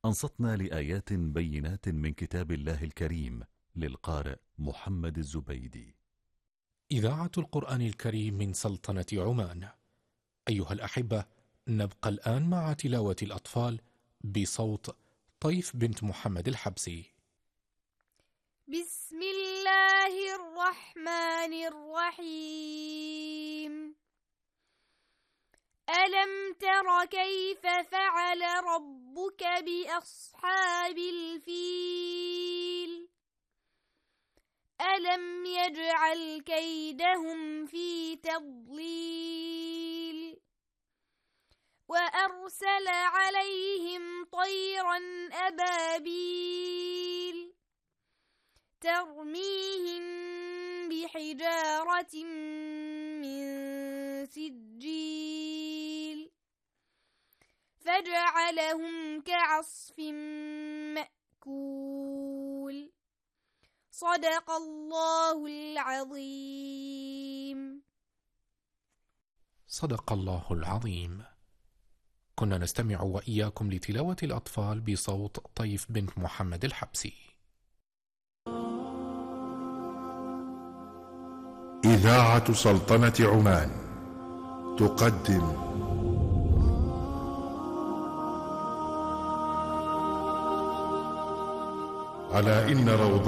أنصتنا لآيات بينات من كتاب الله الكريم للقارئ محمد الزبيدي. إذاعة القرآن الكريم من سلطنة عمان. أيها الأحبة، نبقى الآن مع تلاوة الأطفال بصوت طيف بنت محمد الحبسي. بسم الله الرحمن الرحيم. ألم تر كيف فعل ربك بأصحاب الفيل؟ ألم يجعل كيدهم في تضليل وأرسل عليهم طيرا أبابيل ترميهم بحجارة من سجيل فجعلهم كعصف مأكول. صدق الله العظيم. صدق الله العظيم. كنا نستمع وإياكم لتلاوة الأطفال بصوت طيف بنت محمد الحبسي. إذاعة سلطنة عمان تقدم على إن روض